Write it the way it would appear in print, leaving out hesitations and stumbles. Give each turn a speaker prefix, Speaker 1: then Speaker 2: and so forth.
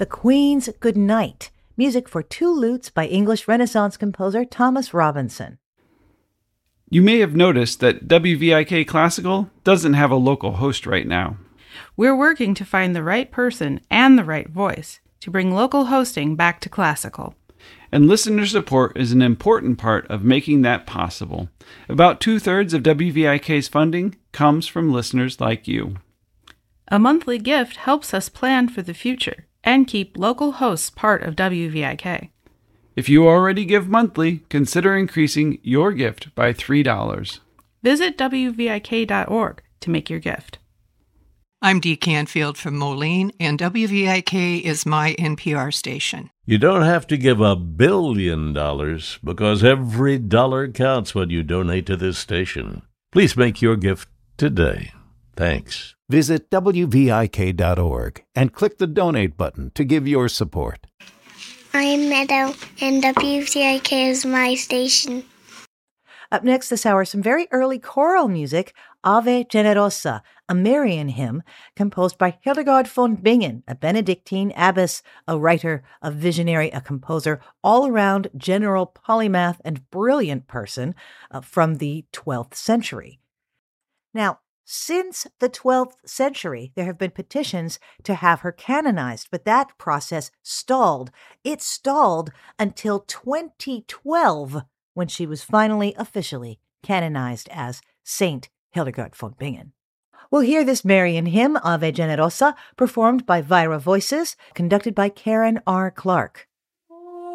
Speaker 1: The Queen's Good Night, music for two lutes by English Renaissance composer Thomas Robinson.
Speaker 2: You may have noticed that WVIK Classical doesn't have a local host right now.
Speaker 3: We're working to find the right person and the right voice to bring local hosting back to classical.
Speaker 2: And listener support is an important part of making that possible. About 2/3 of WVIK's funding comes from listeners like you.
Speaker 3: A monthly gift helps us plan for the future and keep local hosts part of WVIK.
Speaker 2: If you already give monthly, consider increasing your gift by $3.
Speaker 3: Visit WVIK.org to make your gift.
Speaker 4: I'm Dee Canfield from Moline, and WVIK is my NPR station.
Speaker 5: You don't have to give $1 billion because every dollar counts when you donate to this station. Please make your gift today. Thanks.
Speaker 6: Visit WVIK.org and click the donate button to give your support.
Speaker 7: I'm Meadow, and WVIK is my station.
Speaker 1: Up next this hour, some very early choral music, Ave Generosa, a Marian hymn composed by Hildegard von Bingen, a Benedictine abbess, a writer, a visionary, a composer, all-around general polymath and brilliant person from the 12th century. Now, since the 12th century, there have been petitions to have her canonized, but that process stalled. It stalled until 2012, when she was finally officially canonized as Saint Hildegard von Bingen. We'll hear this Marian hymn, Ave Generosa, performed by Vira Voices, conducted by Karen R. Clark.